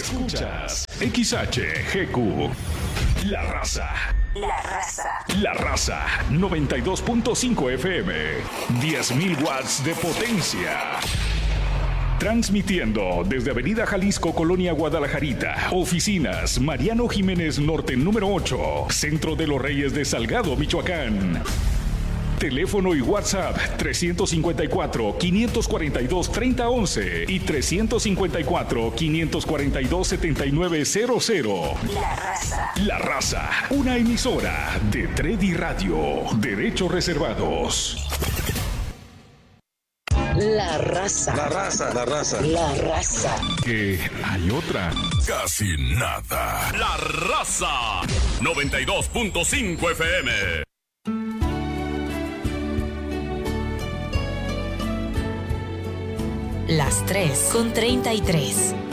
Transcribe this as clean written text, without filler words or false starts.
Escuchas XHGQ. La Raza. La Raza. La Raza 92.5 FM. 10.000 watts de potencia. Transmitiendo desde Avenida Jalisco, Colonia Guadalajarita. Oficinas Mariano Jiménez Norte número 8. Centro de los Reyes de Salgado, Michoacán. Teléfono y WhatsApp 354-542-3011 y 354-542-7900. La Raza. La Raza, una emisora de Tredi Radio. Derechos reservados. La Raza. La Raza, la Raza. La Raza. Que hay otra. Casi nada. La Raza 92.5 FM. Las 3:33.